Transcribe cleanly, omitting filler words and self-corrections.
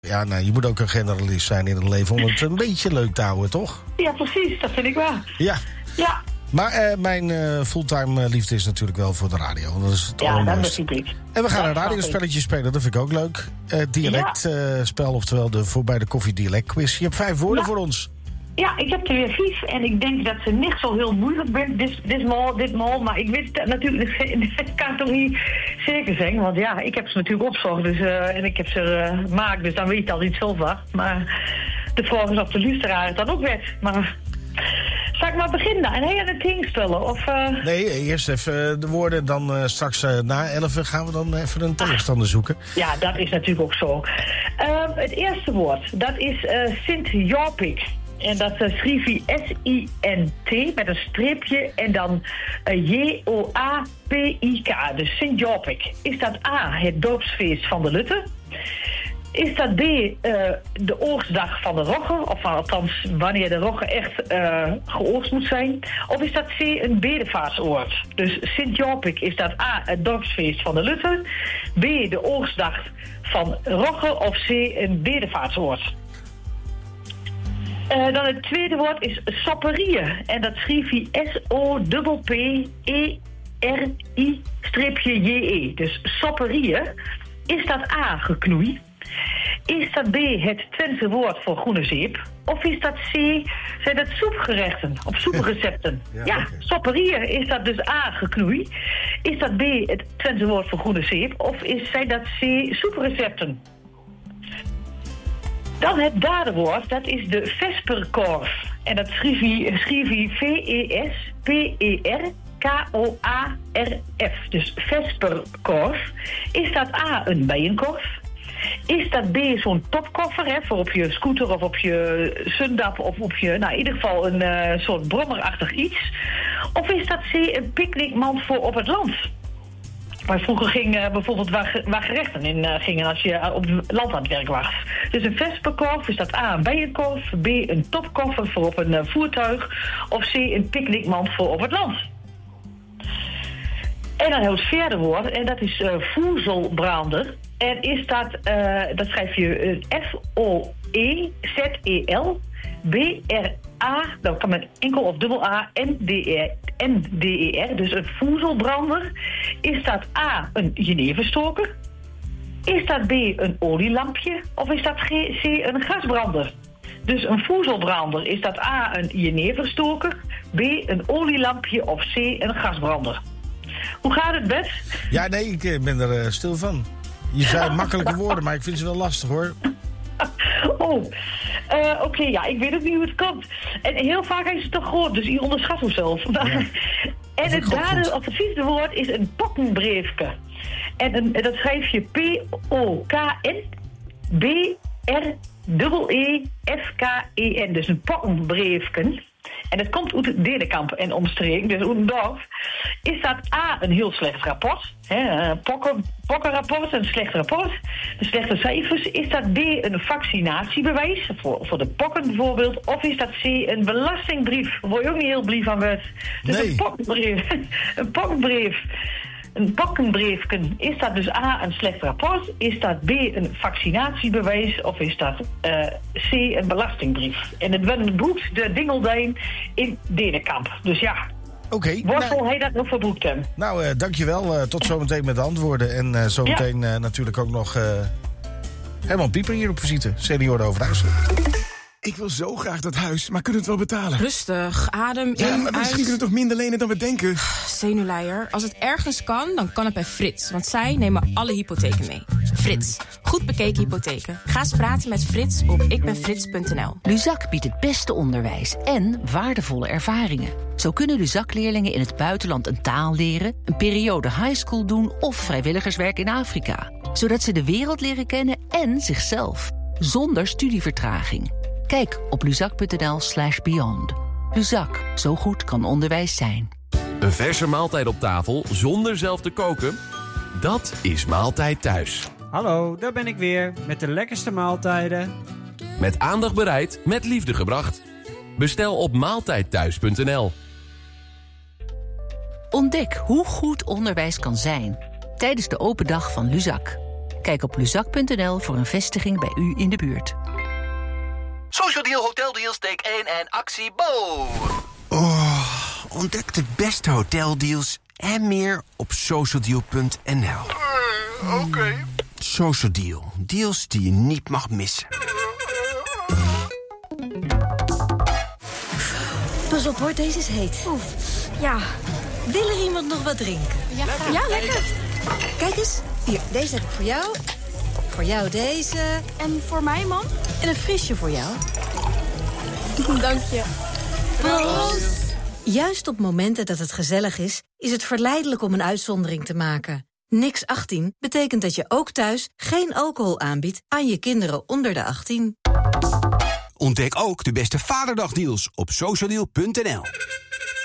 Ja, nou, je moet ook een generalist zijn in het leven om het een beetje leuk te houden, toch? Ja, precies. Dat vind ik waar. Ja. Ja. Maar mijn fulltime liefde is natuurlijk wel voor de radio. Dat is het allermooiste. Dat is ik. En we gaan een radiospelletje spelen, dat vind ik ook leuk. Dialectspel, oftewel de voorbij de koffie dialect quiz. Je hebt 5 woorden voor ons. Ja, ik heb er weer 5 en ik denk dat ze niet zo heel moeilijk zijn ditmaal, maar ik weet het natuurlijk, dat kan toch niet zeker zijn, want ja, ik heb ze natuurlijk opgezocht dus, en ik heb ze gemaakt, dus dan weet je al iets zelf wat. Maar de vraag is of de luisteraar het dan ook weet, maar... Zal ik maar beginnen? En een tegenstellen? Of, Nee, eerst even de woorden. Dan straks na 11 gaan we dan even een tegenstander zoeken. Ja, dat is natuurlijk ook zo. Het eerste woord, dat is Sint-Jopik. En dat schreef hij S-I-N-T met een streepje en dan J-O-A-P-I-K. Dus Sint-Jopik. Is dat A, het dorpsfeest van de Lutte? Is dat B, de oogstdag van de rogge? Of althans, wanneer de rogge echt geoogst moet zijn? Of is dat C, een bedevaartsoord? Dus Sint-Jopik, is dat A, het dorpsfeest van de Lutte? B, de oogstdag van rogge? Of C, een bedevaartsoord? Dan het tweede woord is sopperieën. En dat schreef hij S-O-P-P-E-R-I-J-E. Dus sopperieën. Is dat A, geknoei? Is dat B, het Twentse woord voor groene zeep? Of is dat C, zijn dat soepgerechten of soeprecepten? Ja, sopperieën, is dat dus A, geknoei? Is dat B, het Twentse woord voor groene zeep? Of zijn dat C, soeprecepten? Dan het derde woord, dat is de vesperkorf. En dat schreef hij V-E-S-P-E-R-K-O-A-R-F. Dus vesperkorf. Is dat A, een bijenkorf? Is dat B, zo'n topkoffer, hè, voor op je scooter of op je sundap of op je, nou in ieder geval een soort brommerachtig iets? Of is dat C, een picknickmand voor op het land? Maar vroeger ging bijvoorbeeld waar gerechten in gingen als je op het land aan het werk was. Dus een vesperkorf, is dat A, een bijenkorf, B, een topkoffer voor op een voertuig, of C, een picknickmand voor op het land. En dan het vierde woord, en dat is voezelbrander. En is dat, dat schrijf je F-O-E-Z-E-L, B-R-A, dat kan met enkel of dubbel A, N-D-E-R, dus een voezelbrander. Is dat A, een jeneverstoker? Is dat B, een olielampje? Of is dat C, een gasbrander? Dus een voezelbrander, is dat A, een jeneverstoker, B, een olielampje of C, een gasbrander? Hoe gaat het, Bert? Ja, nee, ik ben er stil van. Je zei makkelijke woorden, maar ik vind ze wel lastig, hoor. Oké, ja, ik weet ook niet hoe het komt. En heel vaak is het toch groot, dus je onderschat zelf. Ja. En het derde, of het vierde woord is een pokkenbriefke. En dat schrijf je P-O-K-N-B-R-E-E-F-K-E-N. Dus een pokkenbriefken. En het komt uit het Denenkamp en omstreken, dus uit een dorp. Is dat A, een heel slecht rapport? Een pokkenrapport, een slecht rapport. De slechte cijfers. Is dat B, een vaccinatiebewijs? Voor de pokken bijvoorbeeld. Of is dat C, een belastingbrief? Daar word je ook niet heel blij van, Wes. Dus nee. Een pokkenbrief. Een pokkenbrief. Een pokkenbriefken. Is dat dus A, een slecht rapport? Is dat B, een vaccinatiebewijs? Of is dat C, een belastingbrief? En het werd broekt de Dingeldijn in Denenkamp. Dus ja. Oké. Wortel hij dat nog verbroekt hem? Nou, dankjewel. Tot zometeen met de antwoorden. En zometeen natuurlijk ook nog Herman Pieper hier op visite. Senioren Overijssel. Ik wil zo graag dat huis, maar kunnen we het wel betalen? Rustig, adem in, maar misschien kunnen we toch minder lenen dan we denken? Zenuwleier, als het ergens kan, dan kan het bij Frits. Want zij nemen alle hypotheken mee. Frits, goed bekeken hypotheken. Ga eens praten met Frits op ikbenfrits.nl. Luzak biedt het beste onderwijs en waardevolle ervaringen. Zo kunnen Luzak-leerlingen in het buitenland een taal leren, een periode highschool doen of vrijwilligerswerk in Afrika. Zodat ze de wereld leren kennen en zichzelf. Zonder studievertraging. Kijk op luzak.nl/beyond. Luzak, zo goed kan onderwijs zijn. Een verse maaltijd op tafel zonder zelf te koken? Dat is Maaltijd Thuis. Hallo, daar ben ik weer met de lekkerste maaltijden. Met aandacht bereid, met liefde gebracht. Bestel op maaltijdthuis.nl. Ontdek hoe goed onderwijs kan zijn tijdens de open dag van Luzak. Kijk op luzak.nl voor een vestiging bij u in de buurt. Social Deal Hotel Deals take 1 en actie Bo. Ontdek de beste hoteldeals en meer op socialdeal.nl. Oké. Social Deal. Deals die je niet mag missen. Pas op hoor, deze is heet. Oef. Ja, wil er iemand nog wat drinken? Ja, lekker. Kijk eens, hier, deze heb ik voor jou. Voor jou deze. En voor mij, man? En een frisje voor jou. Dank je. Proost. Juist op momenten dat het gezellig is het verleidelijk om een uitzondering te maken. Niks 18 betekent dat je ook thuis geen alcohol aanbiedt aan je kinderen onder de 18. Ontdek ook de beste vaderdagdeals op socialdeal.nl.